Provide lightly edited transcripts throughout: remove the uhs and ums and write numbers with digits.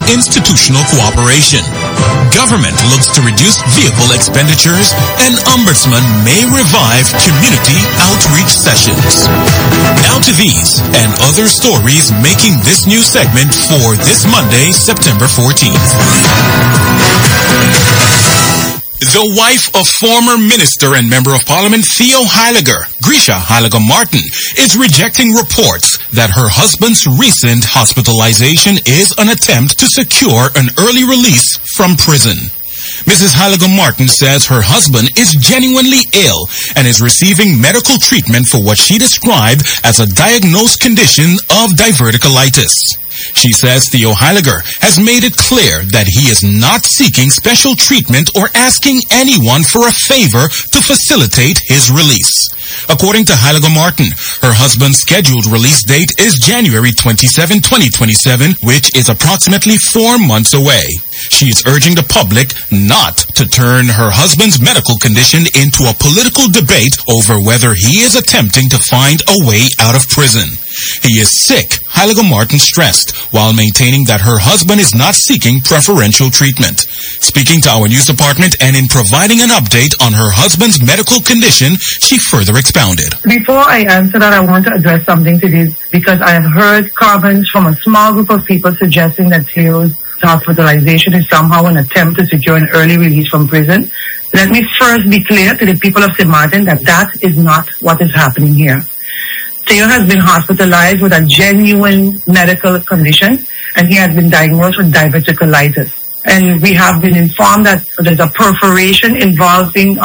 institutional cooperation. Government looks to reduce vehicle expenditures, and Ombudsman may revive community outreach sessions. Now to these and other stories making this new segment for this Monday, September 14th. The wife of former minister and member of parliament Theo Heiliger, Grisha Heiliger-Martin, is rejecting reports that her husband's recent hospitalization is an attempt to secure an early release from prison. Mrs. Heiliger-Martin says her husband is genuinely ill and is receiving medical treatment for what she described as a diagnosed condition of diverticulitis. She says Theo Heiliger has made it clear that he is not seeking special treatment or asking anyone for a favor to facilitate his release. According to Heiliger-Martin, her husband's scheduled release date is January 27, 2027, which is approximately 4 months away. She is urging the public not to turn her husband's medical condition into a political debate over whether he is attempting to find a way out of prison. He is sick, Heiliger-Martin stressed, while maintaining that her husband is not seeking preferential treatment. Speaking to our news department and in providing an update on her husband's medical condition, she further expounded. Before I answer that, I want to address something to this because I have heard comments from a small group of people suggesting that Theo's hospitalization is somehow an attempt to secure an early release from prison. Let me first be clear to the people of St. Martin that that is not what is happening here. Theo has been hospitalized with a genuine medical condition, and he has been diagnosed with diverticulitis. And we have been informed that there's a perforation involving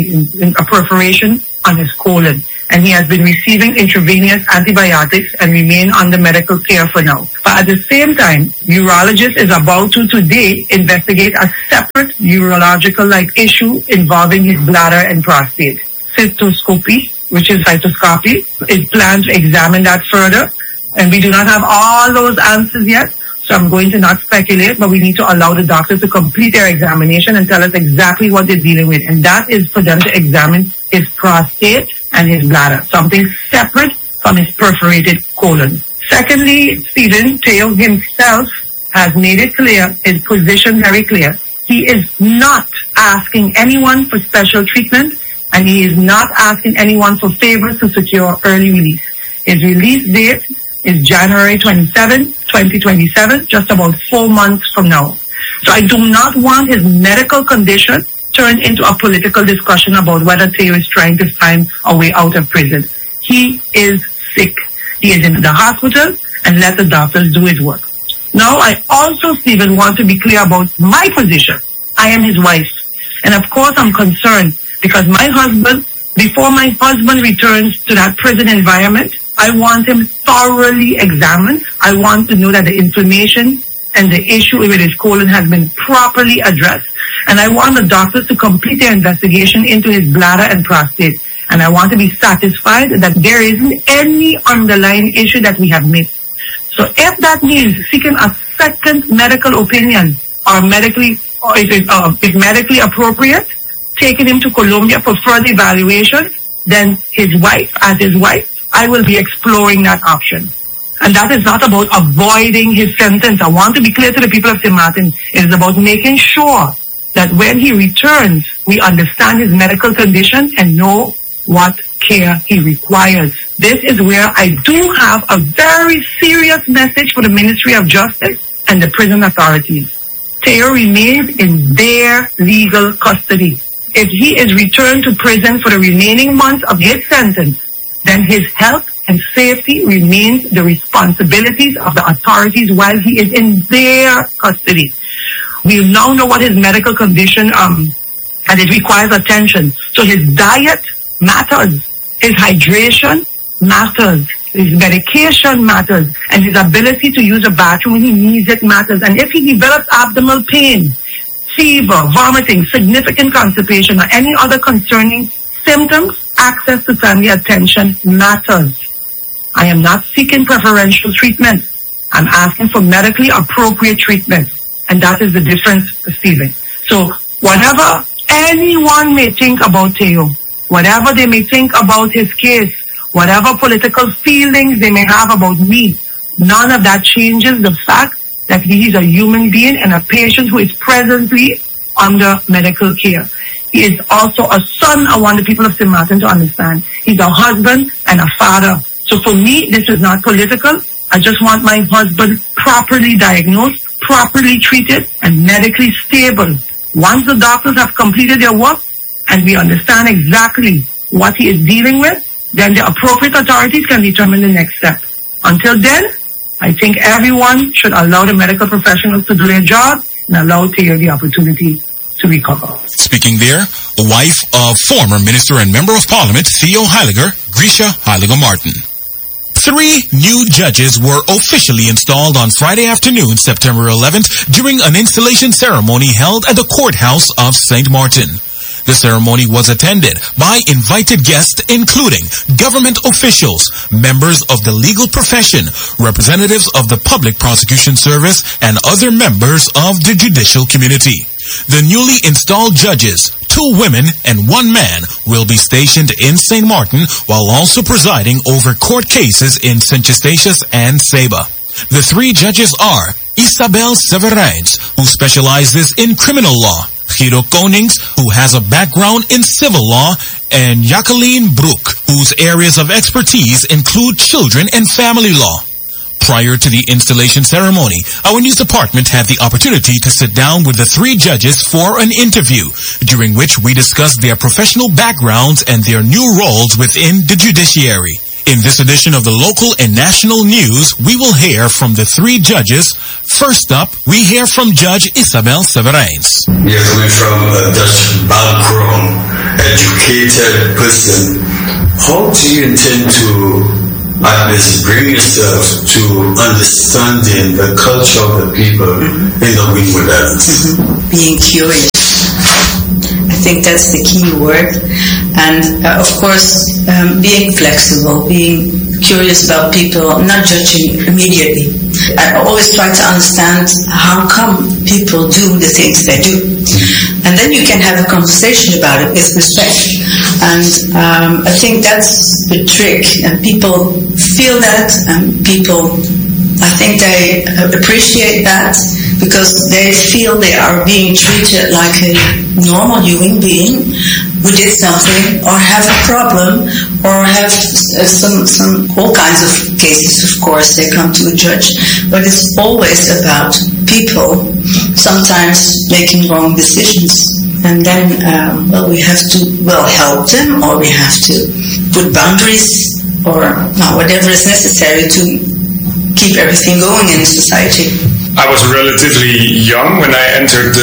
a perforation on his colon, and he has been receiving intravenous antibiotics and remain under medical care for now. But at the same time, urologist is about to today investigate a separate urological-like issue involving his bladder and prostate. Cystoscopy, which is cystoscopy, is planned to examine that further. And we do not have all those answers yet, so I'm going to not speculate, but we need to allow the doctors to complete their examination and tell us exactly what they're dealing with. And that is for them to examine his prostate and his bladder, something separate from his perforated colon. Secondly, Stephen, Theo himself has made it clear, his position very clear. He is not asking anyone for special treatment, and he is not asking anyone for favors to secure early release. His release date is January 27, 2027, just about 4 months from now. So I do not want his medical condition turned into a political discussion about whether Theo is trying to find a way out of prison. He is sick. He is in the hospital, and let the doctors do his work. Now, I also, Stephen, want to be clear about my position. I am his wife. And of course, I'm concerned because my husband, before my husband returns to that prison environment, I want him thoroughly examined. I want to know that the inflammation and the issue with his colon has been properly addressed. And I want the doctors to complete their investigation into his bladder and prostate. And I want to be satisfied that there isn't any underlying issue that we have missed. So if that means seeking a second medical opinion or if medically appropriate, taking him to Colombia for further evaluation, then his wife, I will be exploring that option. And that is not about avoiding his sentence. I want to be clear to the people of St. Martin. It is about making sure that when he returns, we understand his medical condition and know what care he requires. This is where I do have a very serious message for the Ministry of Justice and the prison authorities. Theo remains in their legal custody. If he is returned to prison for the remaining months of his sentence, then his health and safety remains the responsibilities of the authorities while he is in their custody. We now know what his medical condition and it requires attention. So his diet matters, his hydration matters, his medication matters, and his ability to use a bathroom when he needs it matters. And if he develops abdominal pain, fever, vomiting, significant constipation, or any other concerning symptoms, access to family attention matters. I am not seeking preferential treatment. I'm asking for medically appropriate treatment. And that is the difference, Stephen. So whatever anyone may think about Theo, whatever they may think about his case, whatever political feelings they may have about me, none of that changes the fact that he's a human being and a patient who is presently under medical care. He is also a son, I want the people of St. Martin to understand. He's a husband and a father. So for me, this is not political. I just want my husband properly diagnosed, properly treated, and medically stable. Once the doctors have completed their work and we understand exactly what he is dealing with, then the appropriate authorities can determine the next step. Until then, I think everyone should allow the medical professionals to do their job and allow Theo the opportunity to recover. Speaking there, a wife of former Minister and Member of Parliament Theo Heiliger, Grisha Heiliger-Martin. 3 new judges were officially installed on Friday afternoon, September 11th, during an installation ceremony held at the courthouse of St. Martin. The ceremony was attended by invited guests including government officials, members of the legal profession, representatives of the Public Prosecution Service, and other members of the judicial community. The newly installed judges, 2 women and 1 man, will be stationed in St. Martin while also presiding over court cases in St. Eustatius and Saba. The 3 judges are Isabel Severines, who specializes in criminal law, Guido Konings, who has a background in civil law, and Jacqueline Broek, whose areas of expertise include children and family law. Prior to the installation ceremony, our news department had the opportunity to sit down with the 3 judges for an interview, during which we discussed their professional backgrounds and their new roles within the judiciary. In this edition of the local and national news, we will hear from the 3 judges. First up, we hear from Judge Isabel Severines. You're coming from a Dutch background, educated person. How do you intend to at least bring yourself to understanding the culture of the people in the Windward? Being curious. I think that's the key word. And of course, being flexible, being curious about people, not judging immediately. I always try to understand how come people do the things they do. And then you can have a conversation about it with respect. And I think that's the trick. And people feel that, and people, I think they appreciate that because they feel they are being treated like a normal human being who did something or have a problem or have some all kinds of cases. Of course, they come to a judge, but it's always about people sometimes making wrong decisions. And then, we have to, help them, or we have to put boundaries or whatever is necessary to keep everything going in society. I was relatively young when I entered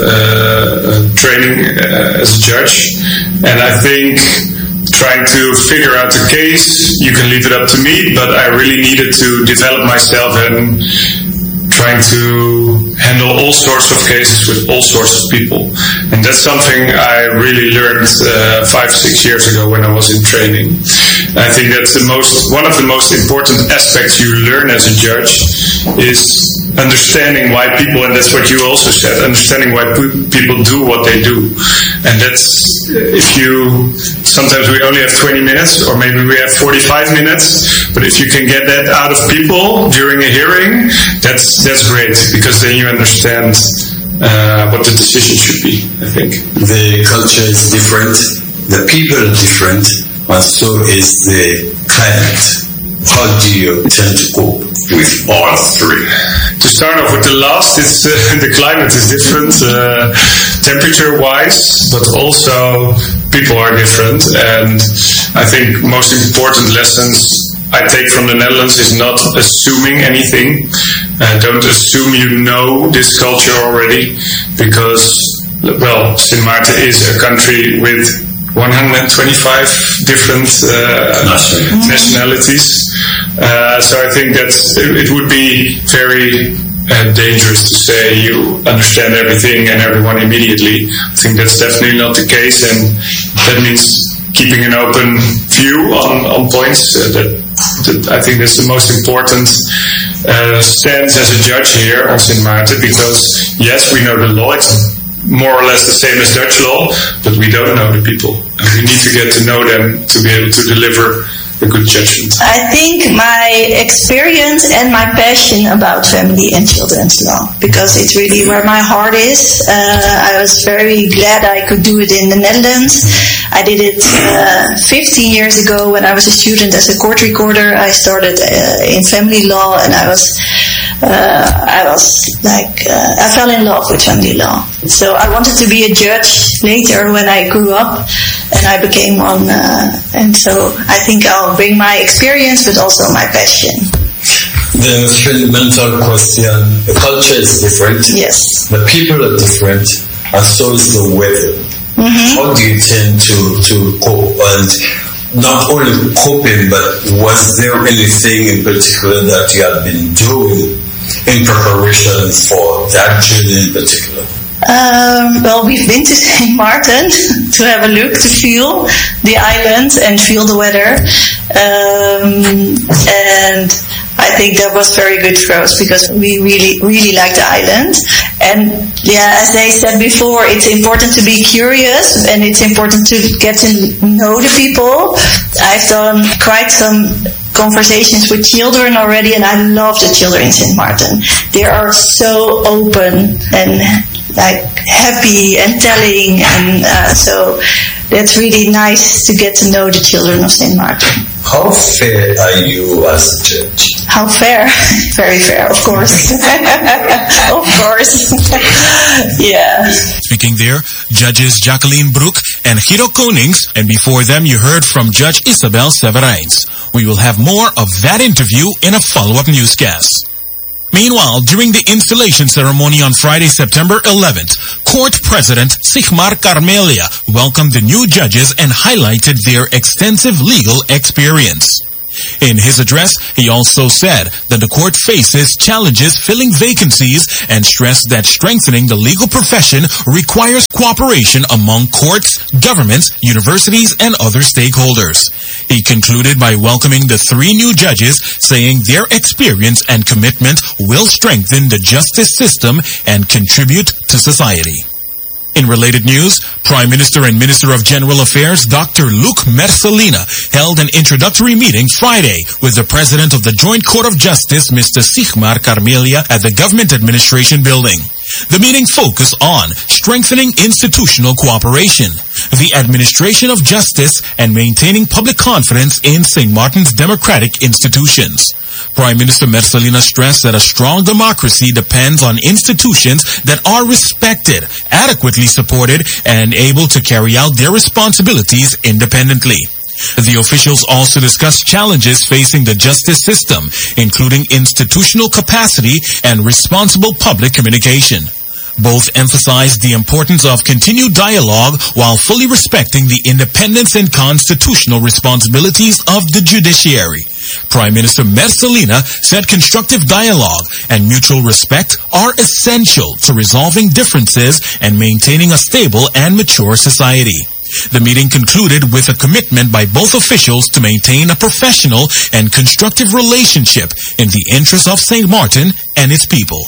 the training as a judge, and I think trying to figure out the case, you can leave it up to me, but I really needed to develop myself and trying to handle all sorts of cases with all sorts of people. And that's something I really learned 5-6 years ago when I was in training. And I think that's one of the most important aspects you learn as a judge is understanding why people, and that's what you also said, understanding why people do what they do. And that's, sometimes we only have 20 minutes, or maybe we have 45 minutes, but if you can get that out of people during a hearing, that's great, because then you understand what the decision should be, I think. The culture is different, the people are different, and so is the climate. How do you tend to cope with all 3? To start off with the last, it's the climate is different, temperature-wise, but also people are different. And I think most important lessons I take from the Netherlands is not assuming anything. Don't assume you know this culture already, because, Sint Maarten is a country with 125 different nationalities. So I think that it would be very dangerous to say you understand everything and everyone immediately. I think that's definitely not the case, and that means keeping an open view on points. I think that's the most important stance as a judge here on St. Maarten, because yes, we know the law. It's more or less the same as Dutch law, but we don't know the people. And we need to get to know them to be able to deliver a good judgment? I think my experience and my passion about family and children's law, because it's really where my heart is. I was very glad I could do it in the Netherlands. I did it 15 years ago when I was a student as a court recorder. I started in family law, and I fell in love with family law. So I wanted to be a judge later when I grew up, and I became one. And so I think I'll bring my experience, but also my passion. The fundamental question: the culture is different. Yes. The people are different, and so is the weather. Mm-hmm. How do you tend to cope? And not only coping, but was there anything in particular that you had been doing in preparation for that journey in particular? Well, we've been to St. Martin to have a look, to feel the island and feel the weather. And I think that was very good for us because we really, really like the island. And yeah, as they said before, it's important to be curious and it's important to get to know the people. I've done quite some conversations with children already, and I love the children in St. Martin. They are so open and like happy and telling, and so that's really nice to get to know the children of St. Martin. How fair are you as a judge? How fair? Very fair, of course. Of course. Yeah. Speaking there, Judges Jacqueline Broek and Guido Konings, and before them you heard from Judge Isabel Severijns. We will have more of that interview in a follow-up newscast. Meanwhile, during the installation ceremony on Friday, September 11th, Court President Sigmar Carmelia welcomed the new judges and highlighted their extensive legal experience. In his address, he also said that the court faces challenges filling vacancies and stressed that strengthening the legal profession requires cooperation among courts, governments, universities, and other stakeholders. He concluded by welcoming the 3 new judges, saying their experience and commitment will strengthen the justice system and contribute to society. In related news, Prime Minister and Minister of General Affairs Dr. Luc Mercelina held an introductory meeting Friday with the President of the Joint Court of Justice, Mr. Sigmar Carmelia, at the Government Administration Building. The meeting focused on strengthening institutional cooperation, the administration of justice, and maintaining public confidence in St. Martin's democratic institutions. Prime Minister Mercelina stressed that a strong democracy depends on institutions that are respected, adequately supported, and able to carry out their responsibilities independently. The officials also discussed challenges facing the justice system, including institutional capacity and responsible public communication. Both emphasized the importance of continued dialogue while fully respecting the independence and constitutional responsibilities of the judiciary. Prime Minister Mercelina said constructive dialogue and mutual respect are essential to resolving differences and maintaining a stable and mature society. The meeting concluded with a commitment by both officials to maintain a professional and constructive relationship in the interest of St. Martin and its people.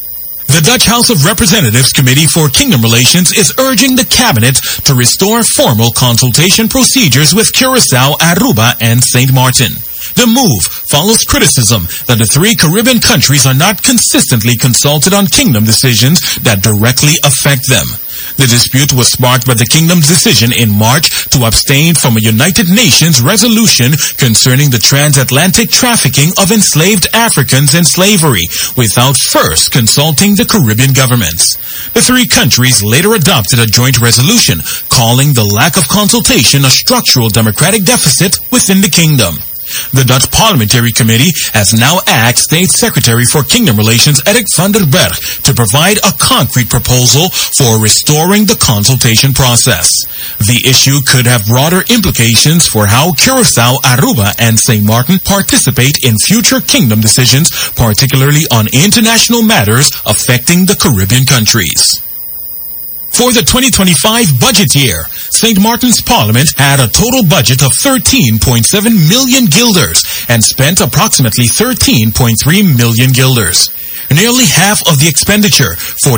The Dutch House of Representatives Committee for Kingdom Relations is urging the Cabinet to restore formal consultation procedures with Curaçao, Aruba, and St. Martin. The move follows criticism that the 3 Caribbean countries are not consistently consulted on kingdom decisions that directly affect them. The dispute was sparked by the kingdom's decision in March to abstain from a United Nations resolution concerning the transatlantic trafficking of enslaved Africans in slavery without first consulting the Caribbean governments. The 3 countries later adopted a joint resolution calling the lack of consultation a structural democratic deficit within the kingdom. The Dutch Parliamentary Committee has now asked State Secretary for Kingdom Relations Erik van der Berg to provide a concrete proposal for restoring the consultation process. The issue could have broader implications for how Curaçao, Aruba, and St. Martin participate in future kingdom decisions, particularly on international matters affecting the Caribbean countries. For the 2025 budget year, St. Martin's Parliament had a total budget of 13.7 million guilders and spent approximately 13.3 million guilders. Nearly half of the expenditure,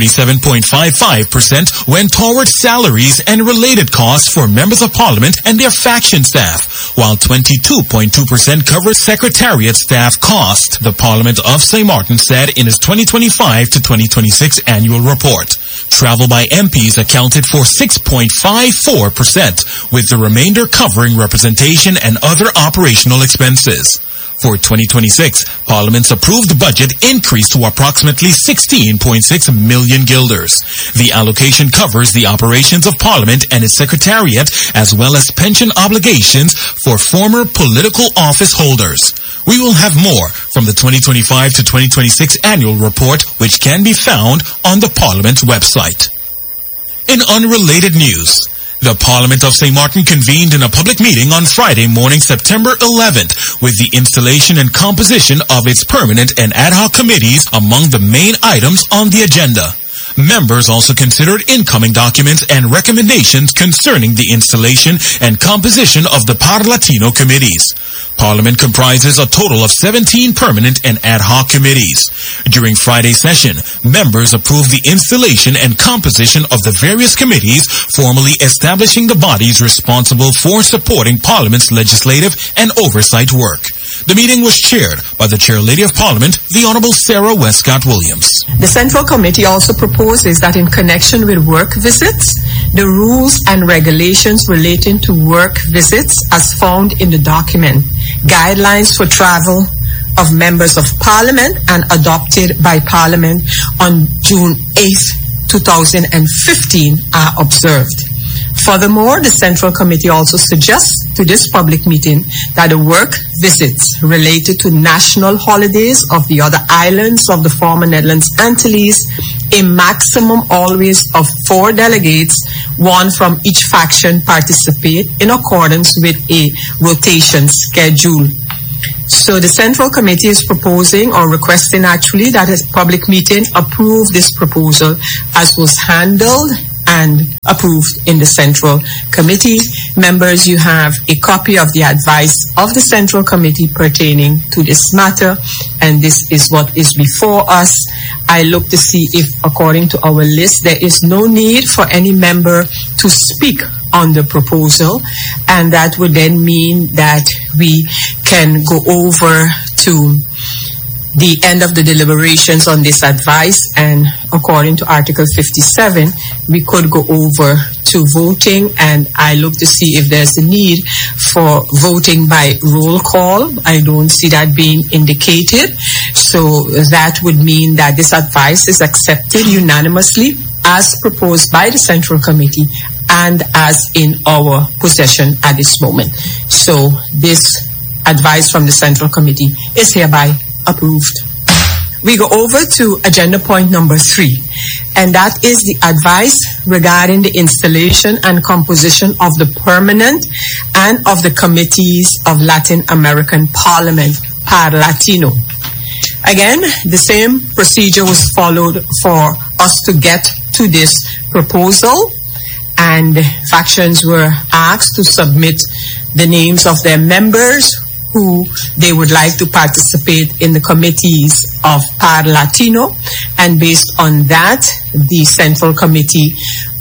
47.55%, went towards salaries and related costs for members of Parliament and their faction staff, while 22.2% covered Secretariat staff costs, the Parliament of St. Martin said in its 2025 to 2026 annual report. Travel by MPs accounted for 6.54%, with the remainder covering representation and other operational expenses. For 2026, Parliament's approved budget increased to approximately 16.6 million guilders. The allocation covers the operations of Parliament and its Secretariat, as well as pension obligations for former political office holders. We will have more from the 2025 to 2026 annual report, which can be found on the Parliament website. In unrelated news, the Parliament of St. Martin convened in a public meeting on Friday morning, September 11th, with the installation and composition of its permanent and ad hoc committees among the main items on the agenda. Members also considered incoming documents and recommendations concerning the installation and composition of the Par Latino committees. Parliament comprises a total of 17 permanent and ad hoc committees. During Friday's session, members approved the installation and composition of the various committees, formally establishing the bodies responsible for supporting Parliament's legislative and oversight work. The meeting was chaired by the Chair Lady of Parliament, the Honorable Sarah Westcott Williams. The Central Committee also proposes that in connection with work visits, the rules and regulations relating to work visits as found in the document, Guidelines for Travel of Members of Parliament and adopted by Parliament on June 8th, 2015 are observed. Furthermore, the Central Committee also suggests to this public meeting that the work visits related to national holidays of the other islands of the former Netherlands Antilles, a maximum always of 4 delegates, one from each faction, participate in accordance with a rotation schedule. So the Central Committee is proposing or requesting actually that a public meeting approve this proposal as was handled and approved in the Central Committee. Members, you have a copy of the advice of the Central Committee pertaining to this matter, and this is what is before us. I look to see if, according to our list, there is no need for any member to speak on the proposal, and that would then mean that we can go over to the end of the deliberations on this advice, and according to Article 57, we could go over to voting, and I look to see if there's a need for voting by roll call. I don't see that being indicated, so that would mean that this advice is accepted unanimously as proposed by the Central Committee and as in our possession at this moment. So this advice from the Central Committee is hereby approved. We go over to agenda point number 3, and that is the advice regarding the installation and composition of the permanent and of the committees of Latin American Parliament, Par Latino. Again, the same procedure was followed for us to get to this proposal, and factions were asked to submit the names of their members who they would like to participate in the committees of Par Latino, and based on that, the Central Committee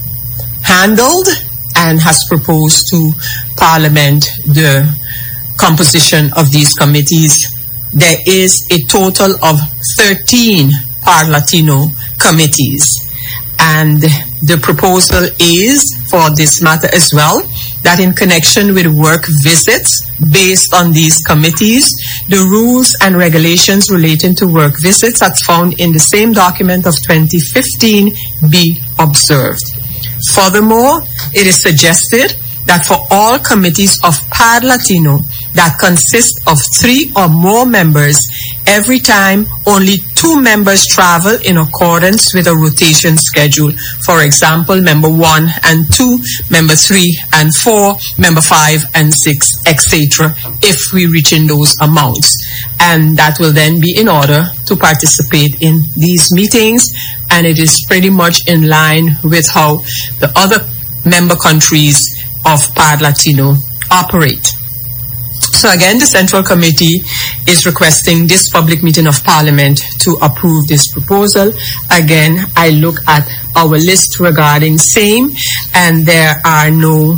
handled and has proposed to Parliament the composition of these committees. There is a total of 13 Par Latino committees, and the proposal is for this matter as well, that in connection with work visits based on these committees, the rules and regulations relating to work visits as found in the same document of 2015 be observed. Furthermore, it is suggested that for all committees of Par Latino that consist of 3 or more members, every time only 2 members travel in accordance with a rotation schedule. For example, member 1 and 2, member 3 and 4, member 5 and 6, etc., if we reach in those amounts. And that will then be in order to participate in these meetings, and it is pretty much in line with how the other member countries of PAD Latino operate. So again, the Central Committee is requesting this public meeting of Parliament to approve this proposal. Again, I look at our list regarding same, and there are no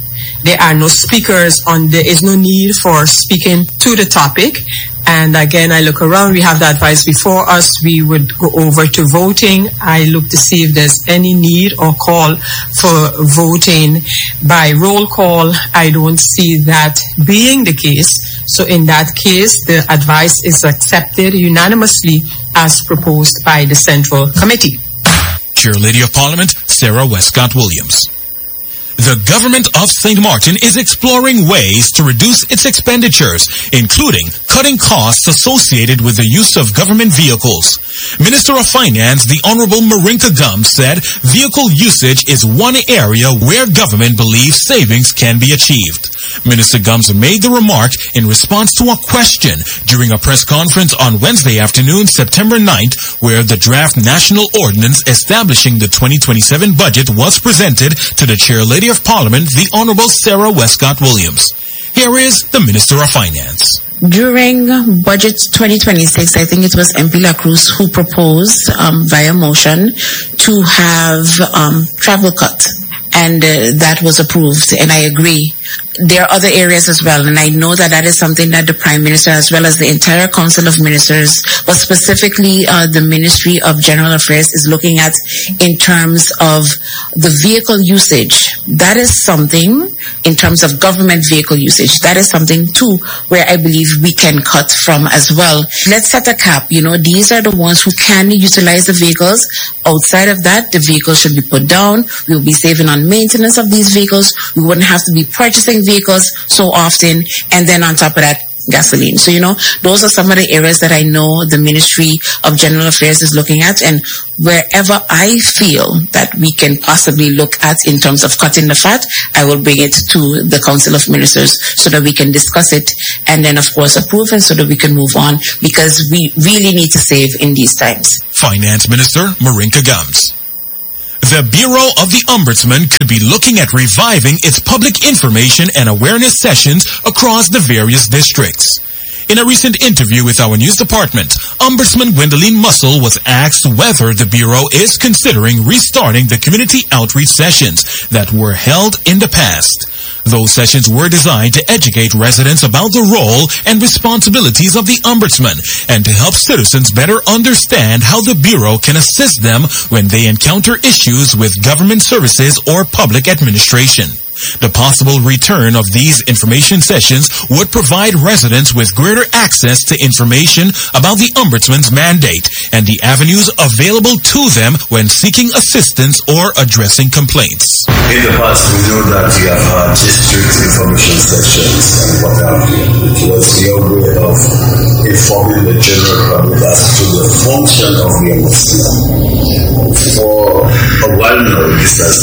speakers there is no need for speaking to the topic. And again, I look around, we have the advice before us, we would go over to voting. I look to see if there's any need or call for voting by roll call. I don't see that being the case. So in that case, the advice is accepted unanimously as proposed by the Central Committee. Chair Lady of Parliament, Sarah Westcott Williams. The government of St. Martin is exploring ways to reduce its expenditures, including cutting costs associated with the use of government vehicles. Minister of Finance, the Honorable Marinka Gums, said vehicle usage is one area where government believes savings can be achieved. Minister Gums made the remark in response to a question during a press conference on Wednesday afternoon, September 9th, where the draft national ordinance establishing the 2027 budget was presented to the Chair Lady of Parliament, the Honorable Sarah Westcott Williams. Here is the Minister of Finance. During Budget 2026, I think it was MP La Cruz who proposed via motion to have travel cut. And that was approved, and I agree. There are other areas as well, and I know that is something that the Prime Minister, as well as the entire Council of Ministers, but specifically the Ministry of General Affairs, is looking at in terms of the vehicle usage. That is something, in terms of government vehicle usage, that is something too where I believe we can cut from as well. Let's set a cap. These are the ones who can utilize the vehicles. Outside of that, the vehicles should be put down. We'll be saving on maintenance of these vehicles. We wouldn't have to be purchasing vehicles so often, and then on top of that, gasoline. So, those are some of the areas that I know the Ministry of General Affairs is looking at, and wherever I feel that we can possibly look at in terms of cutting the fat, I will bring it to the Council of Ministers so that we can discuss it and then, of course, approve it so that we can move on, because we really need to save in these times. Finance Minister Marinka Gums. The Bureau of the Ombudsman could be looking at reviving its public information and awareness sessions across the various districts. In a recent interview with our news department, Ombudsman Gwendoline Mussel was asked whether the Bureau is considering restarting the community outreach sessions that were held in the past. Those sessions were designed to educate residents about the role and responsibilities of the Ombudsman and to help citizens better understand how the Bureau can assist them when they encounter issues with government services or public administration. The possible return of these information sessions would provide residents with greater access to information about the Ombudsman's mandate and the avenues available to them when seeking assistance or addressing complaints. In the past, we know that we have had district information sessions and what have you. It was your way of informing the general public as to the function of the Ombudsman. For a while now, this has